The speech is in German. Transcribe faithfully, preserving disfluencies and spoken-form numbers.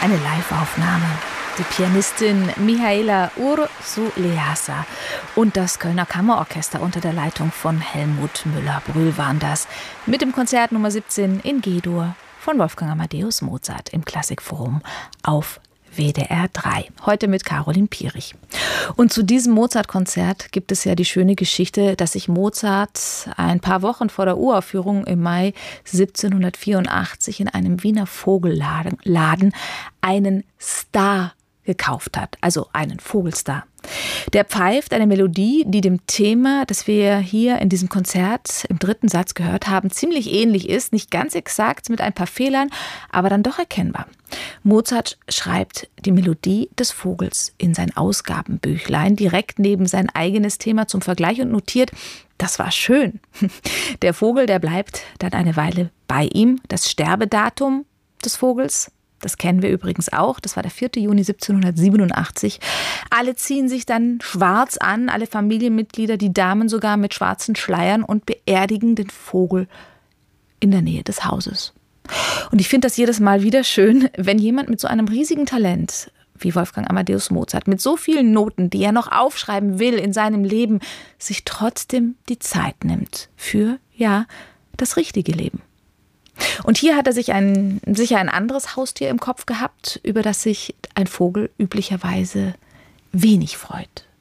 Eine Live-Aufnahme. Die Pianistin Mihaela Ursuleasa und das Kölner Kammerorchester unter der Leitung von Helmut Müller-Brühl waren das. Mit dem Konzert Nummer siebzehn in G-Dur von Wolfgang Amadeus Mozart im Klassikforum auf W D R drei. Heute mit Caroline Pierich. Und zu diesem Mozart-Konzert gibt es ja die schöne Geschichte, dass sich Mozart ein paar Wochen vor der Uraufführung im Mai siebzehnhundertvierundachtzig in einem Wiener Vogelladen einen Star gekauft hat, also einen Vogelstar. Der pfeift eine Melodie, die dem Thema, das wir hier in diesem Konzert im dritten Satz gehört haben, ziemlich ähnlich ist, nicht ganz exakt, mit ein paar Fehlern, aber dann doch erkennbar. Mozart schreibt die Melodie des Vogels in sein Ausgabenbüchlein direkt neben sein eigenes Thema zum Vergleich und notiert, das war schön. Der Vogel, der bleibt dann eine Weile bei ihm. Das Sterbedatum des Vogels, das kennen wir übrigens auch. Das war der vierte Juni siebzehnhundertsiebenundachtzig. Alle ziehen sich dann schwarz an, alle Familienmitglieder, die Damen sogar mit schwarzen Schleiern und beerdigen den Vogel in der Nähe des Hauses. Und ich finde das jedes Mal wieder schön, wenn jemand mit so einem riesigen Talent wie Wolfgang Amadeus Mozart, mit so vielen Noten, die er noch aufschreiben will in seinem Leben, sich trotzdem die Zeit nimmt für, ja, das richtige Leben. Und hier hat er sich ein, sicher ein anderes Haustier im Kopf gehabt, über das sich ein Vogel üblicherweise wenig freut.